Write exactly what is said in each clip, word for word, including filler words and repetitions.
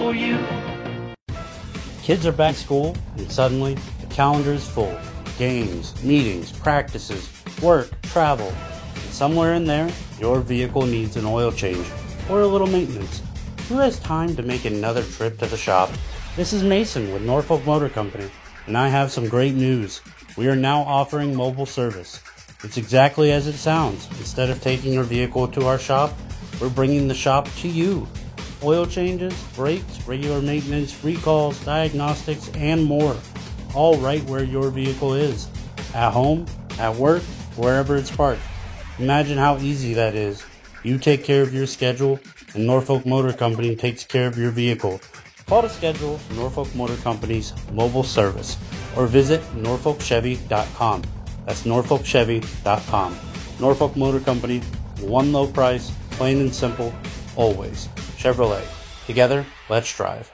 for you. Kids are back to school, and suddenly the calendar is full. Games, meetings, practices, work, travel. And somewhere in there, your vehicle needs an oil change or a little maintenance. Who has time to make another trip to the shop? This is Mason with Norfolk Motor Company, and I have some great news. We are now offering mobile service. It's exactly as it sounds. Instead of taking your vehicle to our shop, we're bringing the shop to you. Oil changes, brakes, regular maintenance, recalls, diagnostics, and more. All right where your vehicle is. At home, at work, wherever it's parked. Imagine how easy that is. You take care of your schedule, and Norfolk Motor Company takes care of your vehicle. Call to schedule Norfolk Motor Company's mobile service or visit norfolk chevy dot com. That's norfolk chevy dot com. Norfolk Motor Company, one low price, plain and simple, always. Chevrolet. Together, let's drive.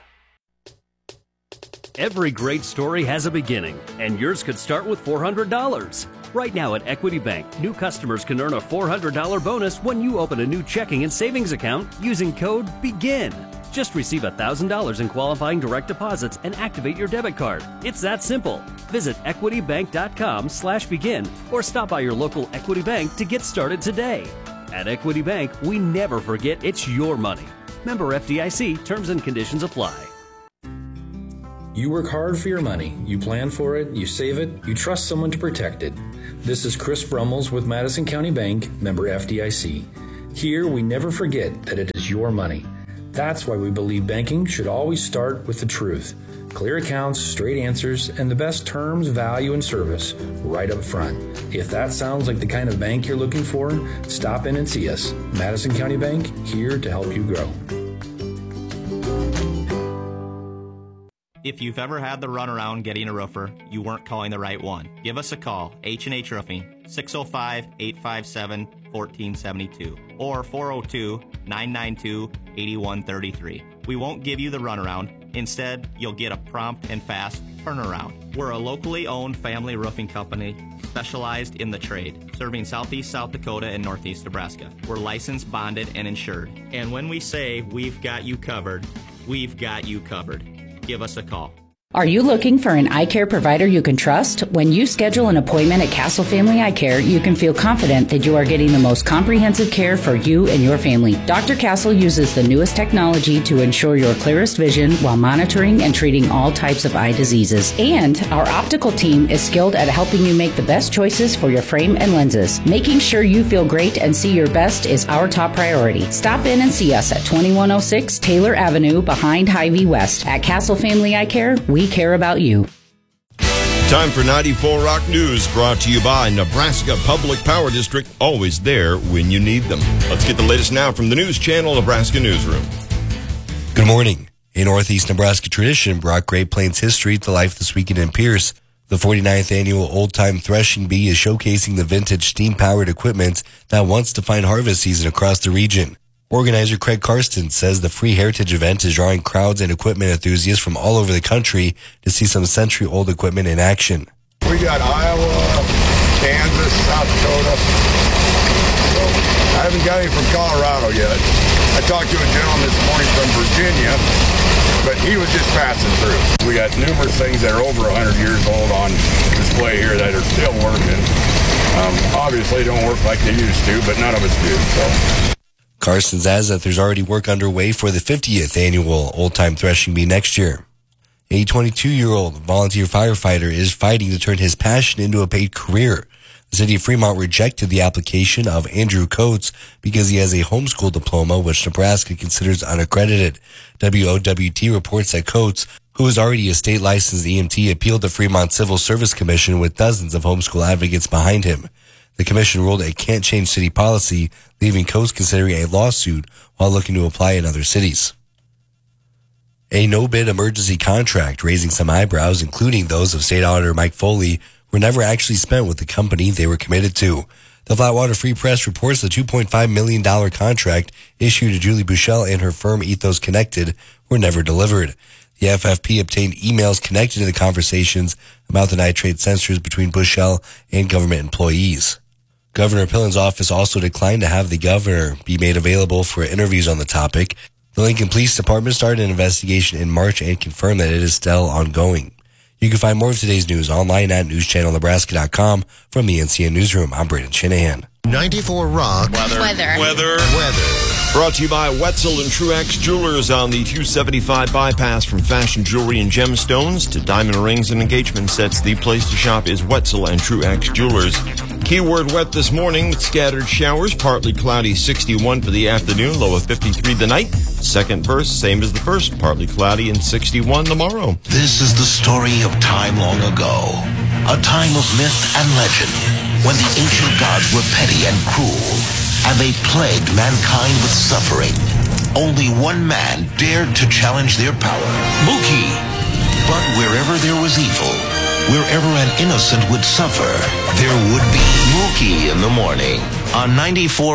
Every great story has a beginning, and yours could start with four hundred dollars. Right now at Equity Bank, new customers can earn a four hundred dollars bonus when you open a new checking and savings account using code BEGIN. Just receive one thousand dollars in qualifying direct deposits and activate your debit card. It's that simple. Visit equity bank dot com slash begin or stop by your local Equity Bank to get started today. At Equity Bank, we never forget it's your money. Member F D I C, terms and conditions apply. You work hard for your money. You plan for it, you save it, you trust someone to protect it. This is Chris Brummels with Madison County Bank, member F D I C. Here, we never forget that it is your money. That's why we believe banking should always start with the truth. Clear accounts, straight answers, and the best terms, value, and service right up front. If that sounds like the kind of bank you're looking for, stop in and see us. Madison County Bank, here to help you grow. If you've ever had the runaround getting a roofer, you weren't calling the right one. Give us a call, H and H Roofing, six oh five, eight five seven, one four seven two or four oh two, nine nine two, eight one three three. We won't give you the runaround. Instead, you'll get a prompt and fast turnaround. We're a locally owned family roofing company specialized in the trade, serving southeast South Dakota and northeast Nebraska. We're licensed, bonded, and insured. And when we say we've got you covered, we've got you covered. Give us a call. Are you looking for an eye care provider you can trust? When you schedule an appointment at Castle Family Eye Care, you can feel confident that you are getting the most comprehensive care for you and your family. Doctor Castle uses the newest technology to ensure your clearest vision while monitoring and treating all types of eye diseases. And our optical team is skilled at helping you make the best choices for your frame and lenses. Making sure you feel great and see your best is our top priority. Stop in and see us at twenty-one oh six Taylor Avenue behind Hy-Vee West. At Castle Family Eye Care, we care about you. Time for ninety-four Rock News, brought to you by Nebraska Public Power District, always there when you need them. Let's get the latest now from the News Channel Nebraska Newsroom. Good morning. A Northeast Nebraska tradition brought Great Plains history to life this weekend in Pierce. The forty-ninth annual Old Time Threshing Bee is showcasing the vintage steam-powered equipment that once defined harvest season across the region. Organizer Craig Karsten says the free heritage event is drawing crowds and equipment enthusiasts from all over the country to see some century-old equipment in action. We got Iowa, Kansas, South Dakota. So I haven't got any from Colorado yet. I talked to a gentleman this morning from Virginia, but he was just passing through. We got numerous things that are over one hundred years old on display here that are still working. Um, obviously don't work like they used to, but none of us do, so... Carson says that there's already work underway for the fiftieth annual Old Time Threshing Bee next year. A twenty-two-year-old volunteer firefighter is fighting to turn his passion into a paid career. The city of Fremont rejected the application of Andrew Coates because he has a homeschool diploma, which Nebraska considers unaccredited. W O W T reports that Coates, who is already a state-licensed E M T, appealed to Fremont Civil Service Commission with dozens of homeschool advocates behind him. The commission ruled it can't change city policy, leaving Coates considering a lawsuit while looking to apply in other cities. A no-bid emergency contract raising some eyebrows, including those of State Auditor Mike Foley, were never actually spent with the company they were committed to. The Flatwater Free Press reports the two point five million dollars contract issued to Julie Bushell and her firm Ethos Connected were never delivered. The F F P obtained emails connected to the conversations about the nitrate sensors between Bushell and government employees. Governor Pillen's office also declined to have the governor be made available for interviews on the topic. The Lincoln Police Department started an investigation in March and confirmed that it is still ongoing. You can find more of today's news online at news channel nebraska dot com. From the N C N Newsroom, I'm Braden Shanahan. ninety-four Rock. Weather. Weather. Weather. Weather. Brought to you by Wetzel and Truax Jewelers on the two seventy-five bypass. From fashion jewelry and gemstones to diamond rings and engagement sets, the place to shop is Wetzel and Truax Jewelers. Keyword wet this morning with scattered showers, partly cloudy, sixty-one for the afternoon, low of fifty-three the night. Second verse, same as the first, partly cloudy and sixty-one tomorrow. This is the story of time long ago. A time of myth and legend when the ancient gods were petty and cruel, and they plagued mankind with suffering. Only one man dared to challenge their power, Mookie. But wherever there was evil, wherever an innocent would suffer, there would be Mookie in the morning on ninety-four